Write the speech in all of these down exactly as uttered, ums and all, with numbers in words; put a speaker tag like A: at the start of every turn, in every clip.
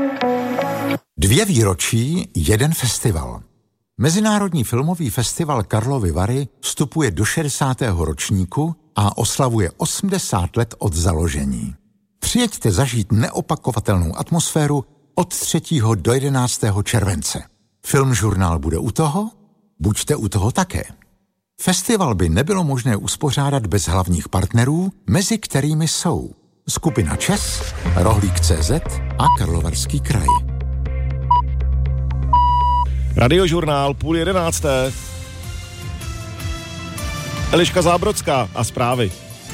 A: Dvě výročí, jeden festival. Mezinárodní filmový festival Karlovy Vary vstupuje do šedesátého ročníku a oslavuje osmdesát let od založení. Přijeďte zažít neopakovatelnou atmosféru od třetího do jedenáctého července. Filmžurnál bude u toho? Buďte u toho také. Festival by nebylo možné uspořádat bez hlavních partnerů, mezi kterými jsou skupina ČES, Rohlík tečka cé zet a Karlovarský kraj.
B: Radiožurnál půl jedenácté. Eliška Zábrodská a zprávy.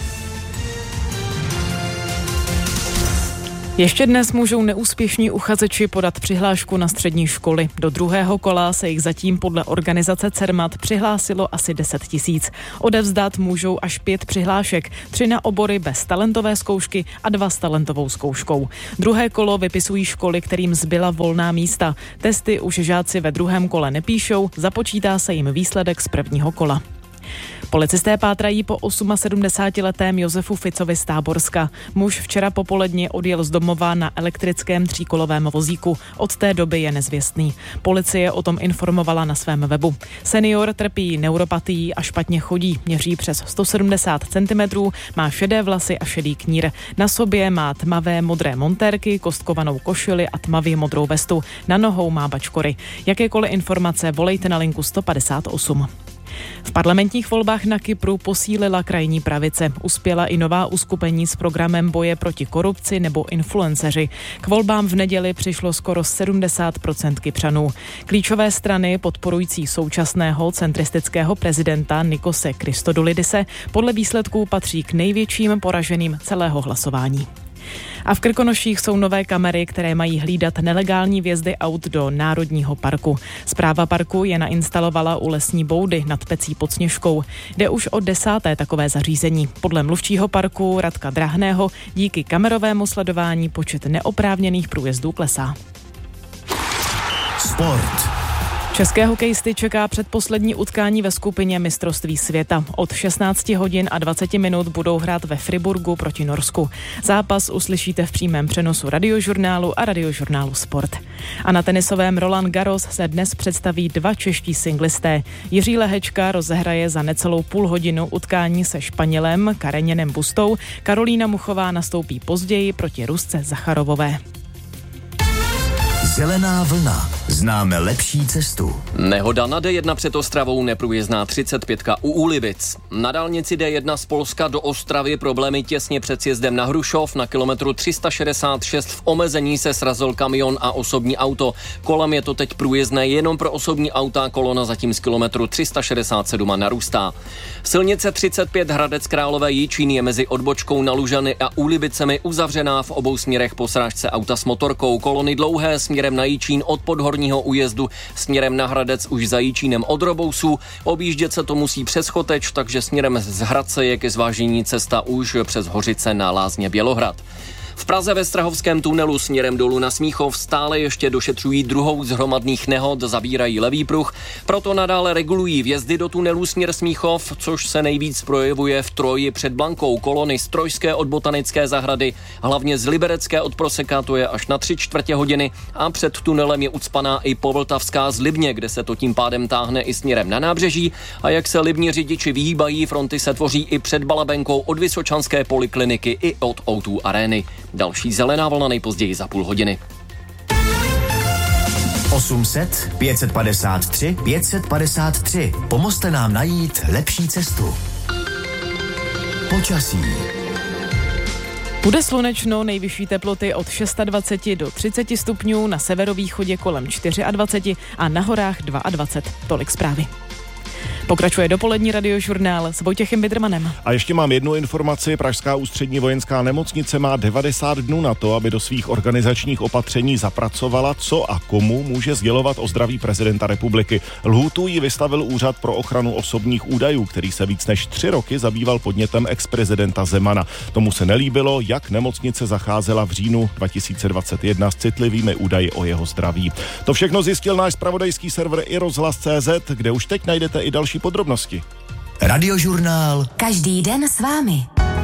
C: Ještě dnes můžou neúspěšní uchazeči podat přihlášku na střední školy. Do druhého kola se jich zatím podle organizace Cermat přihlásilo asi deset tisíc. Odevzdat můžou až pět přihlášek, tři na obory bez talentové zkoušky a dva s talentovou zkouškou. Druhé kolo vypisují školy, kterým zbyla volná místa. Testy už žáci ve druhém kole nepíšou, započítá se jim výsledek z prvního kola. Policisté pátrají po sedmdesátiosmiletém Josefu Ficovi z Táborska. Muž včera popoledně odjel z domova na elektrickém tříkolovém vozíku. Od té doby je nezvěstný. Policie o tom informovala na svém webu. Senior trpí neuropatií a špatně chodí. Měří přes sto sedmdesát centimetrů, má šedé vlasy a šedý knír. Na sobě má tmavé modré montérky, kostkovanou košili a tmavě modrou vestu. Na nohou má bačkory. Jakékoliv informace volejte na linku sto padesát osm. V parlamentních volbách na Kypru posílila krajní pravice. Uspěla i nová uskupení s programem boje proti korupci nebo influenceři. K volbám v neděli přišlo skoro sedmdesát procent Kypřanů. Klíčové strany podporující současného centristického prezidenta Nikose Christodoulidise podle výsledků patří k největším poraženým celého hlasování. A v Krkonoších jsou nové kamery, které mají hlídat nelegální vjezdy aut do Národního parku. Správa parku je nainstalovala u lesní boudy nad Pecí pod Sněžkou. Jde už o desáté takové zařízení. Podle mluvčího parku Radka Drahného díky kamerovému sledování počet neoprávněných průjezdů klesá.
D: Sport.
C: České hokejisty čeká předposlední utkání ve skupině mistrovství světa. Od šestnáct hodin a dvacet minut budou hrát ve Friburgu proti Norsku. Zápas uslyšíte v přímém přenosu Radiožurnálu a Radiožurnálu Sport. A na tenisovém Roland Garros se dnes představí dva čeští singlisté. Jiří Lehečka rozehraje za necelou půl hodinu utkání se Španělem Kareněnem Bustou. Karolína Muchová nastoupí později proti Rusce Zacharovové.
D: Zelená vlna. Známe lepší cestu.
E: Nehoda na D jedna před Ostravou, neprůjezdná třicet pět u Úlivic. Na dálnici D jedna z Polska do Ostravy problémy těsně před sjezdem na Hrušov. Na kilometru tři sta šedesát šest v omezení se srazil kamion a osobní auto. Kolem je to teď průjezdné jenom pro osobní auta, kolona zatím z kilometru tři sta šedesát sedm narůstá. Silnice třicet pět Hradec Králové Jičín je mezi odbočkou na Lužany a Úlivicemi uzavřená v obou směrech po srážce auta s motorkou. Kolony dlouhé směrem na Jičín od Podhorního újezdu, směrem na Hradec už za Jičínem od Robousů. Objíždět se to musí přes Choteč, takže směrem z Hradce je ke zvážení cesta už přes Hořice na Lázně Bělohrad. V Praze ve Strahovském tunelu směrem dolů na Smíchov stále ještě došetřují druhou z hromadných nehod, zabírají levý pruh, proto nadále regulují vjezdy do tunelu směr Smíchov, což se nejvíc projevuje v Troji před Blankou. Kolony z Trojské od Botanické zahrady, hlavně z Liberecké od Proseka, to je až na tři čtvrtě hodiny, a před tunelem je ucpaná i Povltavská z Libně, kde se to tím pádem táhne i směrem na nábřeží, a jak se libní řidiči vyhýbají, fronty se tvoří i před Balabenkou od Vysočanské polikliniky i od ó dva Areny. Další zelená vlna nejpozději za půl hodiny.
D: osm set pět set padesát tři pět set padesát tři. Pomozte nám najít lepší cestu. Počasí.
C: Bude slunečno, nejvyšší teploty od dvacet šest do třicet stupňů, na severovýchodě kolem dvacet čtyři a na horách dvacet dva. Tolik zprávy. Pokračuje dopolední Radiožurnál s Vojtěchem Bidrmanem.
B: A ještě mám jednu informaci. Pražská ústřední vojenská nemocnice má devadesát dnů na to, aby do svých organizačních opatření zapracovala, co a komu může sdělovat o zdraví prezidenta republiky. Lhůtu jí vystavil Úřad pro ochranu osobních údajů, který se víc než tři roky zabýval podnětem ex-prezidenta Zemana. Tomu se nelíbilo, jak nemocnice zacházela v říjnu dva tisíce dvacet jedna s citlivými údaji o jeho zdraví. To všechno zjistil náš zpravodajský server i rozhlas tečka cé zet, kde už teď najdete i další podrobnosti.
D: Radiožurnál.
F: Každý den s vámi.